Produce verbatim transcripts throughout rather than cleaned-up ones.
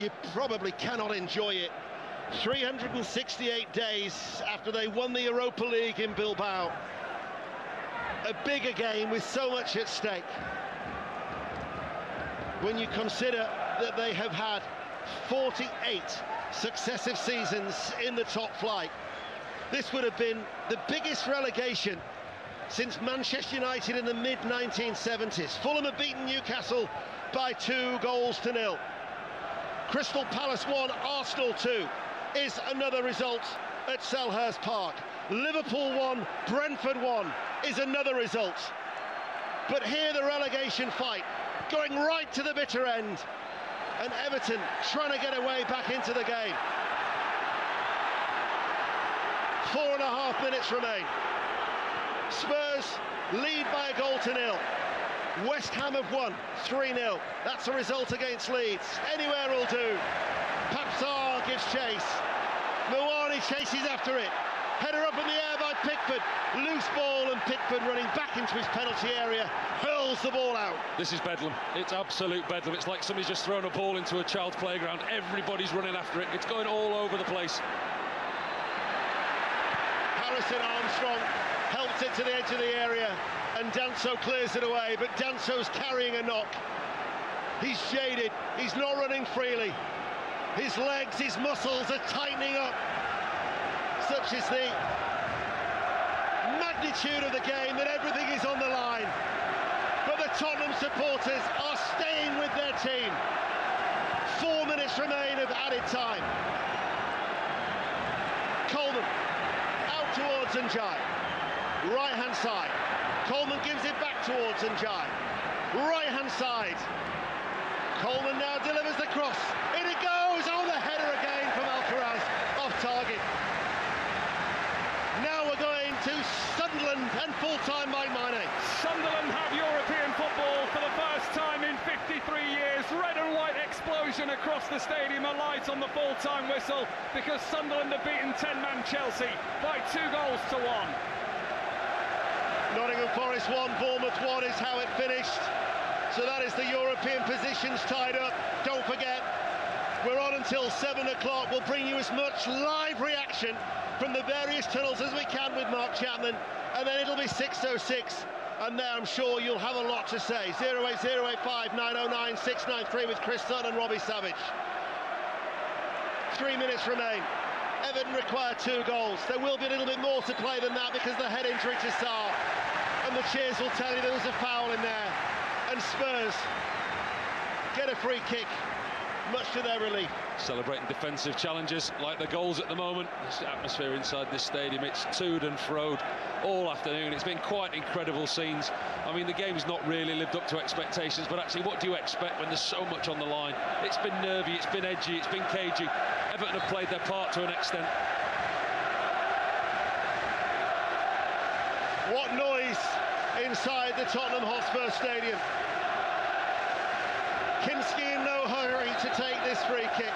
You probably cannot enjoy it. three hundred sixty-eight days after they won the Europa League in Bilbao. A bigger game with so much at stake. When you consider that they have had forty-eight successive seasons in the top flight. This would have been the biggest relegation since Manchester United in the mid nineteen seventies. Fulham have beaten Newcastle by two goals to nil. Crystal Palace one, Arsenal two is another result at Selhurst Park. Liverpool one, Brentford one is another result. But here the relegation fight going right to the bitter end, and Everton trying to get away back into the game. Four and a half minutes remain. Spurs lead by a goal to nil. West Ham have won three nil. That's a result against Leeds. Anywhere will do. Pape Sarr gives chase. Mawani chases after it. Header up in the air by Pickford. Loose ball, and Pickford running back into his penalty area hurls the ball out. This is bedlam. It's absolute bedlam. It's like somebody's just thrown a ball into a child's playground. Everybody's running after it. It's going all over the place. Harrison Armstrong helps it to the edge of the area, and Danso clears it away, but Danso's carrying a knock. He's jaded, he's not running freely. His legs, his muscles are tightening up. Such is the magnitude of the game that everything is on the line. But the Tottenham supporters are staying with their team. Four minutes remain of added time. Coleman out towards Ndiaye. Right hand side. Coleman gives it back towards Ndiaye. Right hand side. Coleman now delivers the cross. In it goes. Oh, the header again from Alcaraz. Off target. Now we're going to Sunderland and full-time Mike Maine. Sunderland have European football for the first time in fifty-three years. Red and white explosion across the stadium. A light on the full-time whistle because Sunderland have beaten ten-man Chelsea by two goals to one. Nottingham Forest one, Bournemouth one is how it finished. So that is the European positions tied up. Don't forget, we're on until seven o'clock. We'll bring you as much live reaction from the various tunnels as we can with Mark Chapman. And then it'll be six oh six. And there I'm sure you'll have a lot to say. zero eight zero eight five nine oh nine six nine three with Chris Dunn and Robbie Savage. Three minutes remain. Everton require two goals. There will be a little bit more to play than that because of the head injury to Sarr. And the cheers will tell you there was a foul in there. And Spurs get a free kick, much to their relief. Celebrating defensive challenges like the goals at the moment. This atmosphere inside this stadium, it's toed and froed all afternoon. It's been quite incredible scenes. I mean, the game's not really lived up to expectations, but actually what do you expect when there's so much on the line? It's been nervy, it's been edgy, it's been cagey. Everton have played their part to an extent. What noise inside the Tottenham Hotspur Stadium. Kinski in no hurry to take this free kick.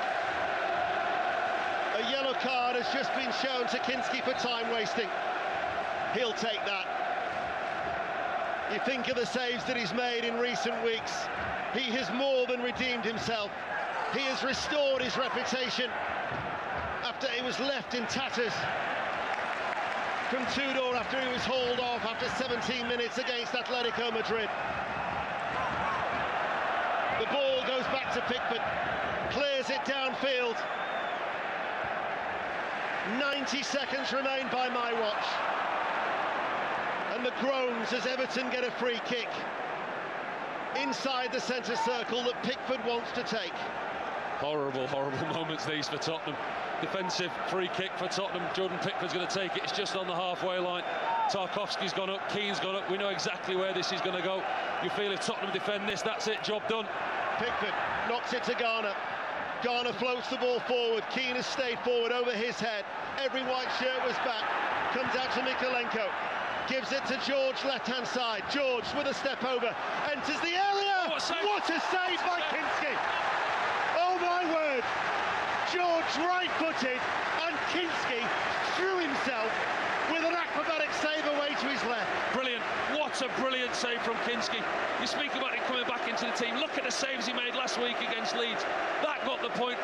A yellow card has just been shown to Kinski for time wasting. He'll take that. You think of the saves that he's made in recent weeks. He has more than redeemed himself. He has restored his reputation after he was left in tatters from Tudor after he was hauled off after seventeen minutes against Atletico Madrid. The ball goes back to Pickford, clears it downfield. ninety seconds remain by my watch. And the groans as Everton get a free kick inside the centre circle that Pickford wants to take. Horrible, horrible moments these for Tottenham. Defensive free kick for Tottenham. Jordan Pickford's going to take it. It's just on the halfway line. Tarkowski's gone up, Keane's gone up. We know exactly where this is going to go. You feel if Tottenham defend this, that's it, job done. Pickford knocks it to Garner. Garner floats the ball forward. Keane has stayed forward over his head. Every white shirt was back. Comes out to Mykolenko. Gives it to George, left-hand side. George with a step over. Enters the area. Oh, what a save, what a save by Kinski. Oh, my word. George right-footed, and Kinski threw himself with an acrobatic save away to his left. Brilliant. What That's a brilliant save from Kinski. You speak about him coming back into the team. Look at the saves he made last week against Leeds. That got the point.